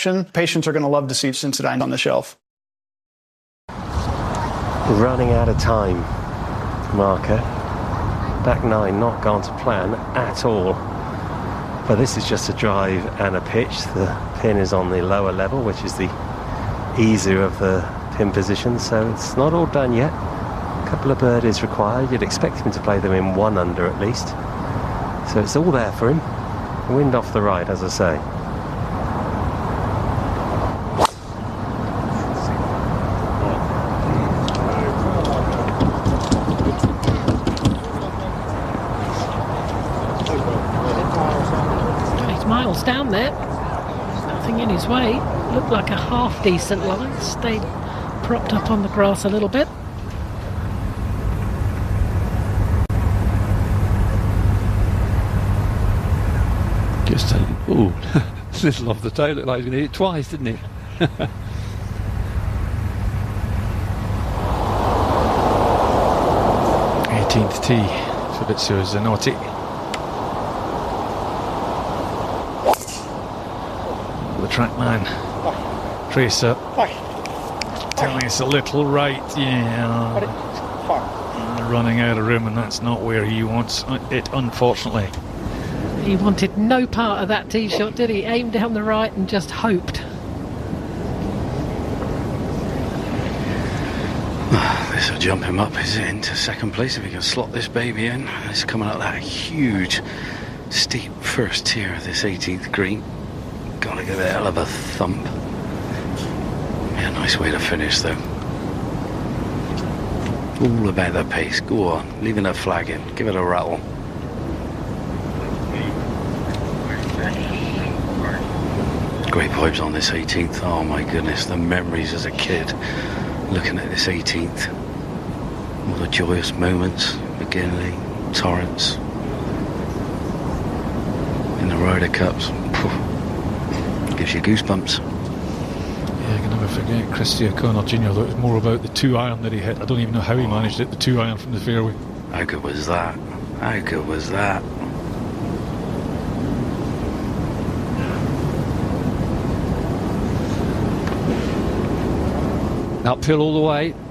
action. Patients are going to love to see Cincinnati on the shelf. Running out of time, marker. Back nine not gone to plan at all. But this is just a drive and a pitch. The pin is on the lower level, which is the easier of the pin positions, so it's not all done yet. A couple of birdies required. You'd expect him to play them in 1 under at least. So it's all there for him. Wind off the right, as I say. Miles down there, nothing in his way. Looked like a half decent line, stayed propped up on the grass a little bit. Just a little off the toe. Looked like he was going to hit it twice, didn't it? Eighteenth tee, Fabrizio Zanotti. The trackman Tracer telling us a little right, running out of room, and that's not where he wants it, unfortunately. He wanted no part of that tee shot, did he? Aimed down the right and just hoped. This will jump him up, is it, into second place if he can slot this baby in. It's coming up that huge steep first tier of this 18th green. Gotta give it a hell of a thump. Yeah, nice way to finish though. All about the pace. Go on, leaving a flag in. Give it a rattle. Great vibes on this 18th. Oh my goodness, the memories as a kid looking at this 18th. All the joyous moments, McGinley, Torrance, in the Ryder Cups. Gives you goosebumps. Yeah, I can never forget Christy O'Connor Jr. It was more about the 2-iron that he hit. I don't even know how he managed it, the 2-iron from the fairway. How good was that? How good was that? Uphill all the way.